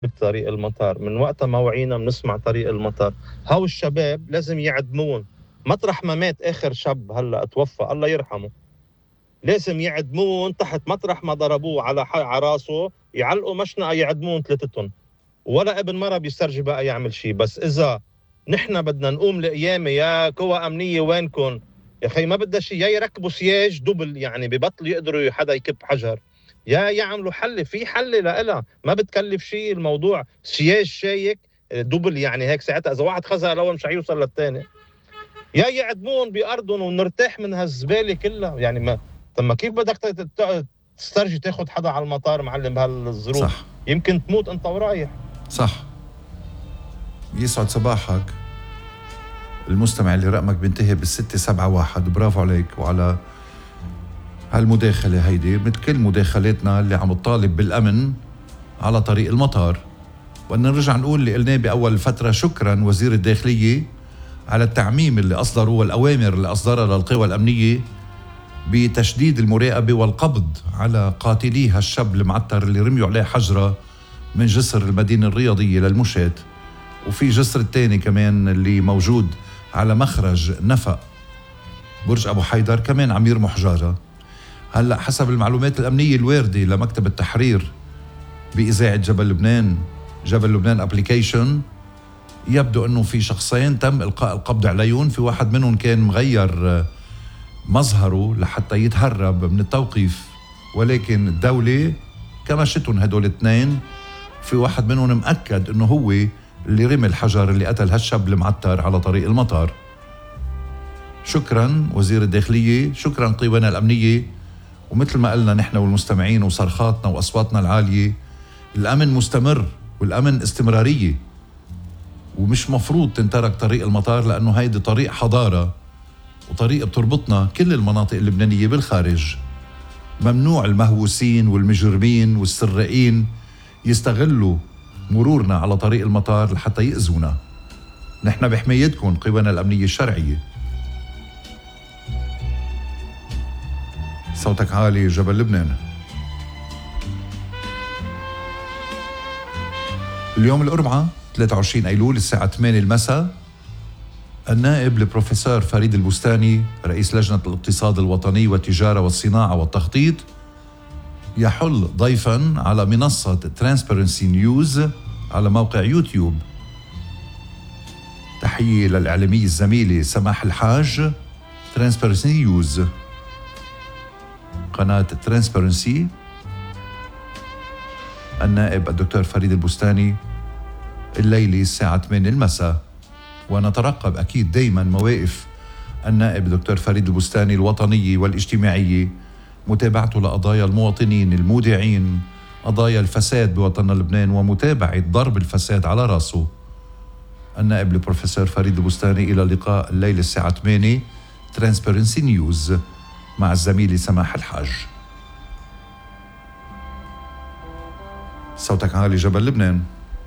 بطريق المطار، من وقتها ما وعينا بنسمع طريق المطار. هاو الشباب لازم يعدمون مطرح ما مات آخر شاب هلأ توفى الله يرحمه، لازم يعدمون تحت مطرح ما ضربوه على راسه، يعلقوا مشنقة يعدمون ثلاثتهم، ولا ابن مرة بيسترجي بقى يعمل شيء. بس إذا نحن بدنا نقوم لقيامة يا قوى أمنية وينكم يا أخي، ما بدها شيء، يا يركبوا سياج دبل يعني ببطل يقدروا حدا يكب حجر، يا يعملوا حل، في حل لها ما بتكلف شيء الموضوع، سياج شايك دبل يعني هيك ساعتها إذا واحد خزق الأول مش حيوصل للثاني، يا يعدمون بأرضهم ونرتاح من هالزبالة كلها. يعني ما طب ما كيف بدك تسترجي تاخد حدا على المطار معلم بهالظروف؟ صح. يمكن تموت انت ورايح. صح. يسعد صباحك المستمع اللي رقمك بينتهي بال671. برافو عليك وعلى هالمداخلة هيدي، مثل كل مداخلاتنا اللي عم تطالب بالأمن على طريق المطار. وأن نرجع نقول اللي قلناه بأول فترة، شكرا وزير الداخلية على التعميم اللي أصدروا والأوامر اللي أصدرها للقوى الأمنية بتشديد المراقبة والقبض على قاتلي هالشاب المعتر اللي رميوا عليه حجرة من جسر المدينة الرياضية للمشاة، وفي جسر الثاني كمان اللي موجود على مخرج نفق برج أبو حيدر كمان عم يرموا حجارة. هلأ حسب المعلومات الأمنية الواردة لمكتب التحرير بإذاعة جبل لبنان أبليكيشن، يبدو أنه في شخصين تم إلقاء القبض عليهم. في واحد منهم كان مغير مظهره لحتى يتهرب من التوقيف، ولكن الدولة كمشتهم هدول الاثنين. في واحد منهم مأكد أنه هو اللي رمي الحجر اللي قتل هالشاب المعتر على طريق المطار. شكرا وزير الداخلية، شكرا قواننا الأمنية. ومثل ما قلنا نحن والمستمعين وصرخاتنا وأصواتنا العالية، الأمن مستمر والأمن استمرارية، ومش مفروض تنترك طريق المطار، لأنه هيدي طريق حضارة وطريق بتربطنا كل المناطق اللبنانية بالخارج. ممنوع المهووسين والمجرمين والسرقين يستغلوا مرورنا على طريق المطار لحتى يأذونا. نحن بحمايتكم قوانا الأمنية الشرعية. صوتك عالي جبل لبنان. اليوم الأربعاء 23 أيلول الساعة 8 المساء، النائب البروفيسور فريد البستاني رئيس لجنة الاقتصاد الوطني والتجارة والصناعة والتخطيط يحل ضيفاً على منصة ترانسبرنسي نيوز على موقع يوتيوب. تحية للإعلامية الزميلة سماح الحاج. ترانسبرنسي نيوز قناة ترانسبرنسي، النائب الدكتور فريد البستاني الليلة الساعة 8 المساء. ونترقب أكيد دايما مواقف النائب الدكتور فريد البستاني الوطنية والاجتماعية، متابعته لقضايا المواطنين المودعين، قضايا الفساد بوطننا لبنان، ومتابعة ضرب الفساد على راسه. النائب البروفيسور فريد البستاني إلى اللقاء الليلة الساعة 8 ترانسبرنسي نيوز مع الزميلة سماح الحاج. صوتك عالي جبل لبنان.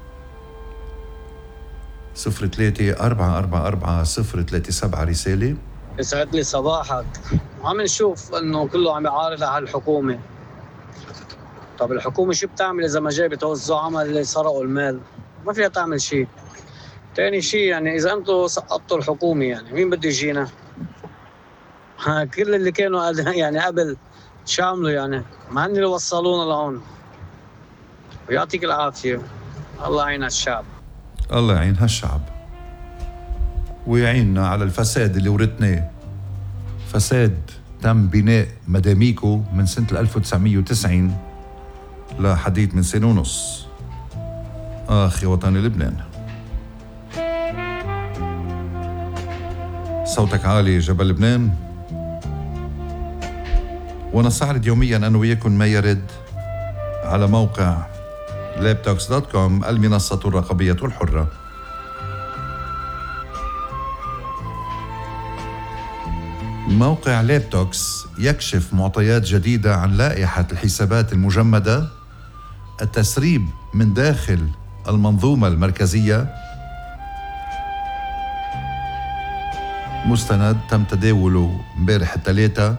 03-444-037 رسالة. يسعد لي صباحك. عم نشوف انه كله عم يعارض على الحكومة. طب الحكومة شو بتعمل اذا ما جاي توزع عمل اللي سرقوا المال؟ ما فيها تعمل شيء. تاني شيء يعني اذا انتم سقطتوا الحكومة يعني مين بده يجينا؟ كل اللي كانوا يعني قبل شو عملوا يعني؟ ما هن اللي وصلونا لهون. ويعطيك العافية. الله يعين الشعب. الله يعين هالشعب ويعيننا على الفساد اللي ورثناه. فساد تم بناء مداميكو من سنة 1990 لحديث من سنة ونص. يا وطني لبنان. صوتك عالي جبل لبنان. ونستعرض يوميا أنا وياكم ما يرد على موقع laptox.com المنصة الرقمية الحرة. موقع لابتوكس يكشف معطيات جديدة عن لائحة الحسابات المجمدة، التسريب من داخل المنظومة المركزية. مستند تم تداوله امبارح الثلاثاء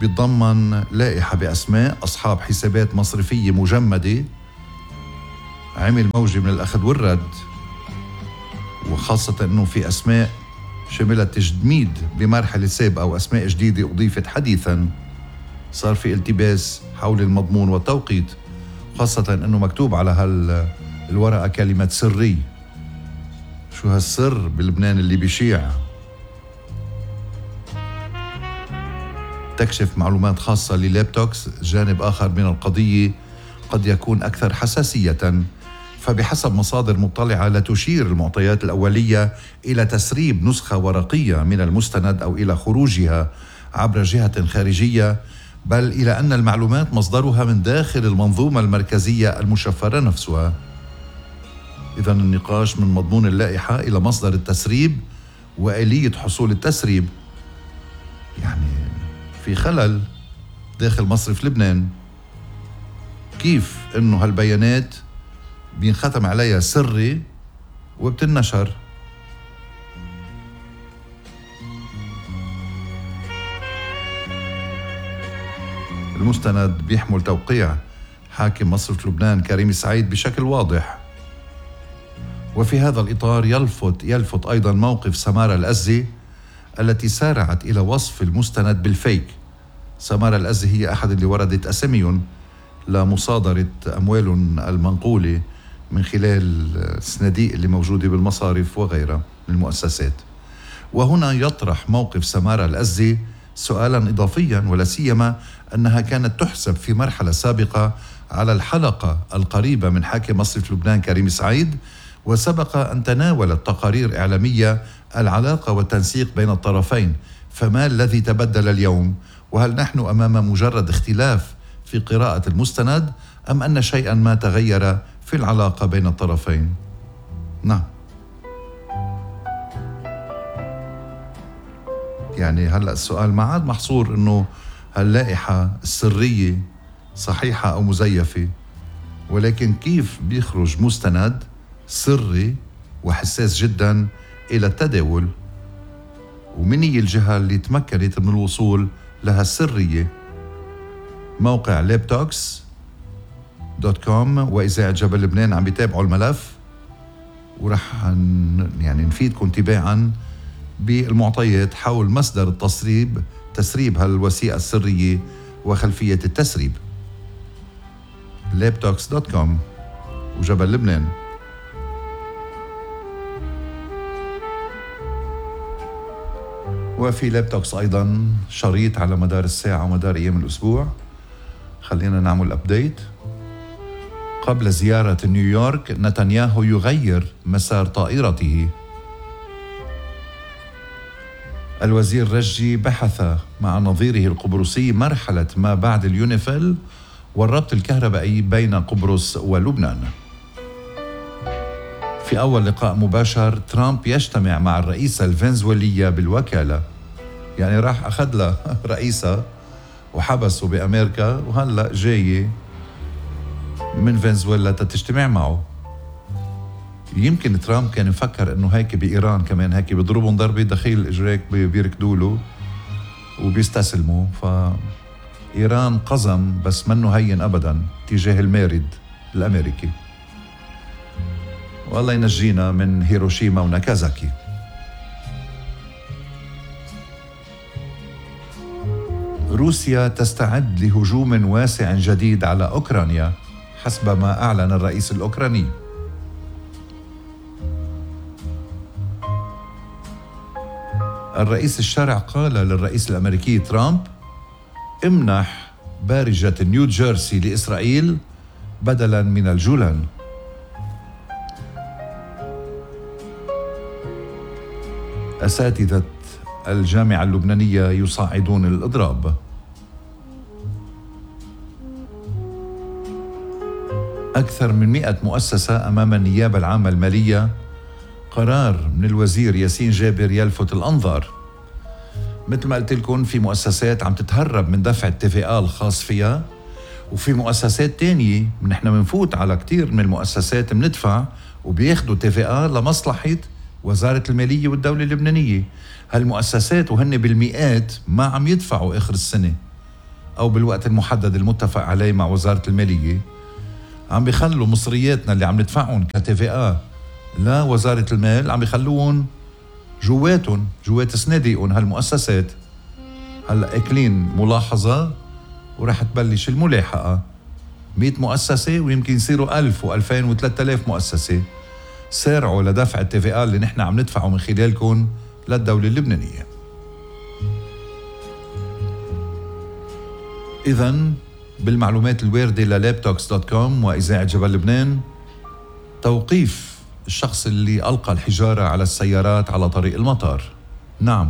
بيتضمن لائحة بأسماء أصحاب حسابات مصرفية مجمدة عمل موجة من الأخذ والرد، وخاصة أنه في أسماء شملت تجميد بمرحلة سابقة وأسماء جديدة أضيفت حديثا. صار في التباس حول المضمون والتوقيت، خاصة أنه مكتوب على الورقة كلمة سري. شو هالسر بلبنان اللي بيشيع؟ تكشف معلومات خاصة للابتوكس جانب آخر من القضية قد يكون أكثر حساسية، فبحسب مصادر مطلعة لا تشير المعطيات الأولية إلى تسريب نسخة ورقية من المستند أو إلى خروجها عبر جهة خارجية، بل إلى أن المعلومات مصدرها من داخل المنظومة المركزية المشفرة نفسها. إذن النقاش من مضمون اللائحة إلى مصدر التسريب وآلية حصول التسريب. يعني في خلل داخل مصرف لبنان. كيف إنه هالبيانات بينختم عليها سري وبتنشر؟ المستند بيحمل توقيع حاكم مصرف لبنان كريم سعيد بشكل واضح. وفي هذا الإطار يلفت أيضا موقف سمارة الأزي التي سارعت إلى وصف المستند بالفيك. سمارة الأزي هي أحد اللي وردت أساميهم لمصادرة أموالهم المنقولة من خلال الصناديق اللي موجودة بالمصارف وغيرها من المؤسسات. وهنا يطرح موقف سمارة الأزي سؤالا إضافيا، ولا سيما أنها كانت تحسب في مرحلة سابقة على الحلقة القريبة من حاكم مصرف لبنان كريم سعيد، وسبق أن تناولت تقارير إعلامية العلاقة والتنسيق بين الطرفين. فما الذي تبدل اليوم؟ وهل نحن أمام مجرد اختلاف في قراءة المستند أم أن شيئا ما تغير في العلاقة بين الطرفين؟ نعم، يعني هلأ السؤال ما عاد محصور إنه هاللائحة السرية صحيحة أو مزيفة، ولكن كيف بيخرج مستند سري وحساس جدا إلى التداول، ومن هي الجهة اللي تمكنت من الوصول لها السرية. موقع laptox.com وإذاعة جبل لبنان عم بيتابعوا الملف، ورح يعني نفيدكم تباعا بالمعطيات حول مصدر تسريب هالوثيقة السرية وخلفية التسريب. laptox.com وجبل لبنان. وفي لابتوكس أيضا شريط على مدار الساعة ومدار أيام الأسبوع. خلينا نعمل أبديت. قبل زيارة نيويورك، نتنياهو يغير مسار طائرته. الوزير رجي بحث مع نظيره القبرصي مرحلة ما بعد اليونيفيل والربط الكهربائي بين قبرص ولبنان. في أول لقاء مباشر، ترامب يجتمع مع الرئيسة الفنزويلية بالوكالة. يعني راح أخذ له رئيسة وحبسه بأمريكا، وهلأ جاي من فنزويلا تجتمع معه. يمكن ترامب كان يفكر انه هيك بإيران كمان هيك بيضربون ضربة دخيل اجريك بيركدوا وبيستسلموا. فإيران قزم بس منه هين ابدا تجاه المارد الامريكي. والله ينجينا من هيروشيما وناكازاكي. روسيا تستعد لهجوم واسع جديد على أوكرانيا حسب ما أعلن الرئيس الأوكراني. الرئيس الشرع قال للرئيس الأمريكي ترامب: امنح بارجة نيو جيرسي لإسرائيل بدلاً من الجولان. أساتذة الجامعة اللبنانية يصعدون الإضراب. أكثر من 100 مؤسسة أمام النيابة العامة المالية. قرار من الوزير ياسين جابر يلفت الأنظار. مثل ما قلت لكم، في مؤسسات عم تتهرب من دفع الTVA الخاص فيها، وفي مؤسسات تانية نحن منفوت على كتير من المؤسسات مندفع وبياخدوا TVA لمصلحة وزارة المالية والدولة اللبنانية. هالمؤسسات وهن بالمئات ما عم يدفعوا آخر السنة أو بالوقت المحدد المتفق عليه مع وزارة المالية. عم بيخلوا مصرياتنا اللي عم ندفعهم كTVA لوزارة المال عم بيخلوهم جواتهم جوات صناديقهم هالمؤسسات. هلا اكلين ملاحظة ورح تبلش الملاحقة. 100 مؤسسة ويمكن يصيروا 1000 و2000 و3000 مؤسسة. سارعوا لدفع الTVA اللي نحن عم ندفعه من خلالكم للدولة اللبنانية. إذن بالمعلومات الواردة للابتوكس.com وإذاعة جبل لبنان، توقيف الشخص اللي ألقى الحجارة على السيارات على طريق المطار. نعم،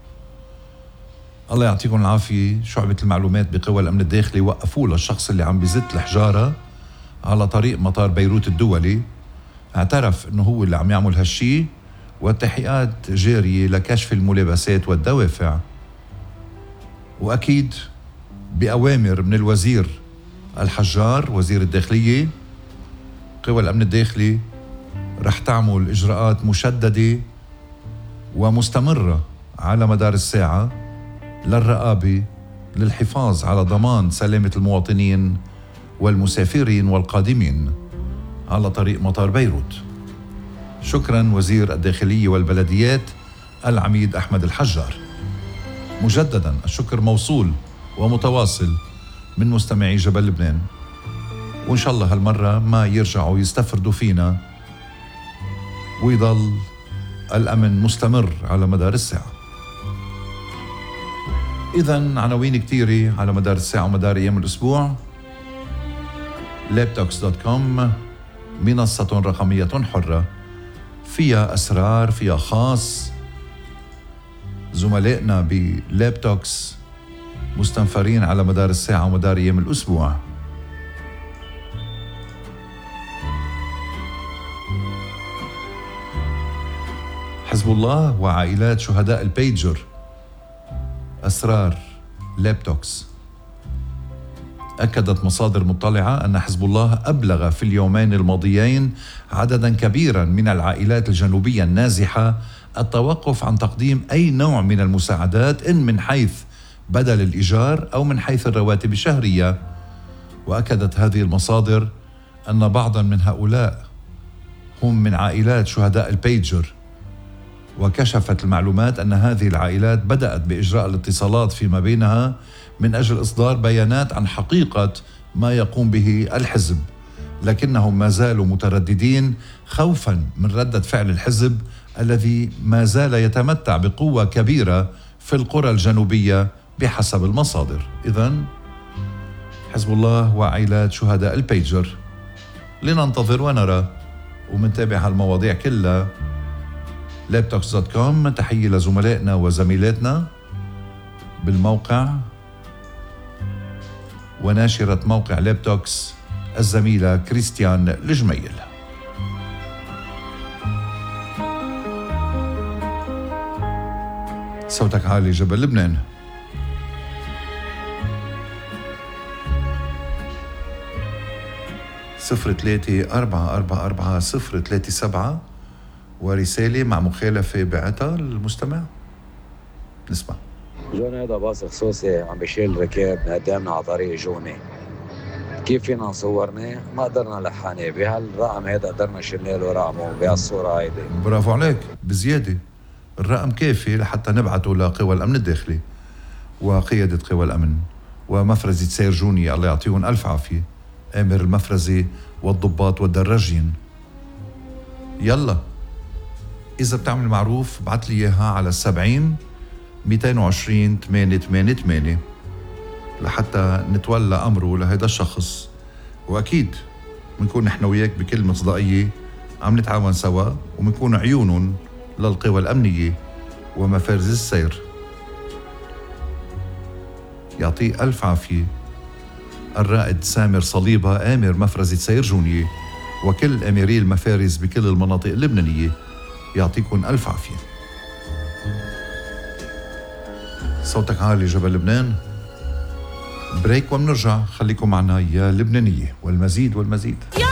الله يعطيكم العافية. شعبة المعلومات بقوى الأمن الداخلي وقفوا للشخص اللي عم بيزت الحجارة على طريق مطار بيروت الدولي. اعترف انه هو اللي عم يعمل هالشي، والتحقيقات جارية لكشف الملابسات والدوافع، وأكيد بأوامر من الوزير الحجار وزير الداخلية. قوى الأمن الداخلي رح تعمل إجراءات مشددة ومستمرة على مدار الساعة للرقابة للحفاظ على ضمان سلامة المواطنين والمسافرين والقادمين على طريق مطار بيروت. شكرا وزير الداخلية والبلديات العميد أحمد الحجار. مجددا الشكر موصول ومتواصل من مستمعي جبل لبنان، وإن شاء الله هالمرة ما يرجعوا يستفردوا فينا ويضل الأمن مستمر على مدار الساعة. إذن عناوين كتيرة على مدار الساعة ومدار أيام الأسبوع. laptox.com منصة رقمية حرة فيها أسرار، فيها خاص. زملائنا بلابتوكس مستنفرين على مدار الساعة ومدار أيام الأسبوع. حزب الله وعائلات شهداء البيجر، أسرار لابتوكس. أكدت مصادر مطلعة أن حزب الله أبلغ في اليومين الماضيين عددا كبيرا من العائلات الجنوبية النازحة التوقف عن تقديم أي نوع من المساعدات، إن من حيث بدل الإيجار أو من حيث الرواتب الشهرية. وأكدت هذه المصادر أن بعضا من هؤلاء هم من عائلات شهداء البيجر، وكشفت المعلومات أن هذه العائلات بدأت بإجراء الاتصالات فيما بينها من أجل إصدار بيانات عن حقيقة ما يقوم به الحزب، لكنهم ما زالوا مترددين خوفا من ردة فعل الحزب الذي ما زال يتمتع بقوة كبيرة في القرى الجنوبية بحسب المصادر. إذن حزب الله وعائلات شهداء البيجر. لننتظر ونرى ومنتابع هالمواضيع كلها. laptox.com. تحية لزملائنا وزميلاتنا بالموقع وناشرة موقع لابتوكس الزميلة كريستيان الجميل. صوتك عالي جبل لبنان. صفر 3-444-037 ورسالة مع مخالفة بعتها المستمع. نسمع. جون هذا باص خصوصي عم بيشيل ركاب قدامنا على طريق جوني، كيف فينا نصورناه؟ ما قدرنا لحانيه بهالرقم هذا، قدرنا شلنا له رقمه بهالصورة هيدي. برافو عليك بزيادة. الرقم كافي لحتى نبعته لقوى الأمن الداخلي وقيادة قوى الأمن ومفرزة سير جوني، الله يعطيهم ألف عافية، آمر المفرزة والضباط والدراجين. يلا إذا بتعمل معروف بعت لي إياها على 70-220-888 لحتى نتولى أمره لهذا الشخص. وأكيد بنكون نحن وياك بكل مصداقية عم نتعاون سوا، وبنكون عيونهم للقوى الأمنية ومفارز السير. يعطيه ألف عافية الرائد سامر صليبة، آمر مفرزة سير جونية، وكل أميري المفارز بكل المناطق اللبنانية. يعطيكم ألف عافية. صوتك عالي جبل لبنان. بريك ومنرجع. خليكم معنا يا لبنانية، والمزيد والمزيد.